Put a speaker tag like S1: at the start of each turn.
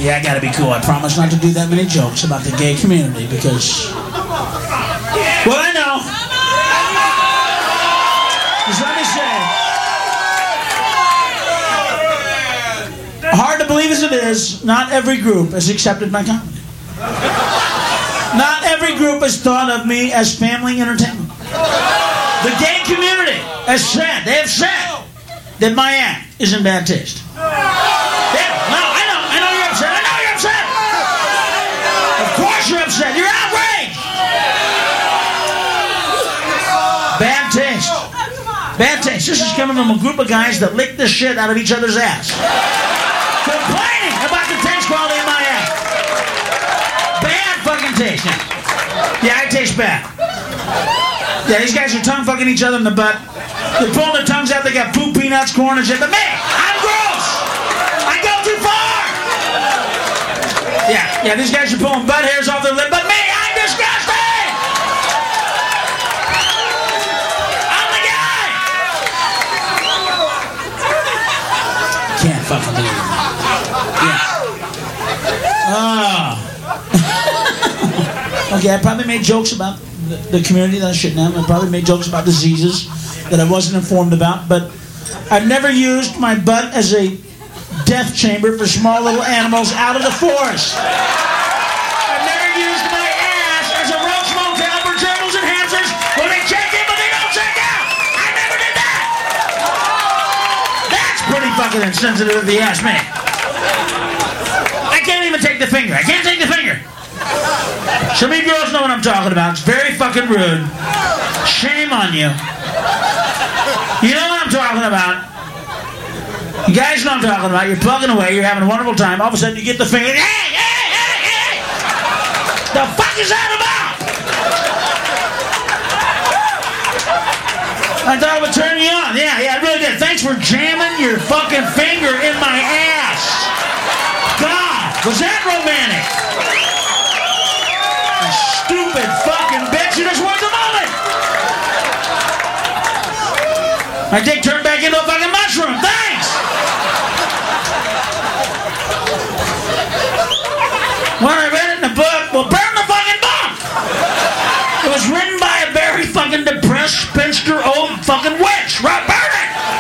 S1: Yeah, I gotta be cool. I promise not to do that many jokes about the gay community because... Well, I know. Just let me say... Hard to believe as it is, not every group has accepted my comedy. Not every group has thought of me as family entertainment. The gay community has said, they have said, that my act is in bad taste. I know you're upset. Of course you're upset. You're outraged. Bad taste. Bad taste. This is coming from a group of guys that lick the shit out of each other's ass. Complaining about the taste quality of my ass. Bad fucking taste. Yeah, I taste bad. Yeah, these guys are tongue fucking each other in the butt. They're pulling their tongues out. They got poop, peanuts, corn, and shit. But me, I'm gross. I go too far. Yeah, these guys are pulling butt hairs off their lip. But me, I'm disgusting. I'm the guy. Can't fucking believe it. Yeah. Okay, I probably made jokes about the community that I shouldn't have. I probably made jokes about diseases that I wasn't informed about, but I've never used my butt as a death chamber for small little animals out of the forest. I've never used my ass as a roach motel for gerbils and hamsters when they check in but they don't check out. I never did that. That's pretty fucking insensitive if you ask me. I can't even take the finger. I can't take the finger. Some of you girls know what I'm talking about. It's very fucking rude. Shame on you. You know what I'm talking about. You guys know what I'm talking about. You're plugging away. You're having a wonderful time. All of a sudden you get the finger. Hey! The fuck is that about? I thought it would turn you on. Yeah, it really did. Thanks for jamming your fucking finger in my ass. God, was that romantic? Stupid fucking bitch, you just want the moment! My dick turned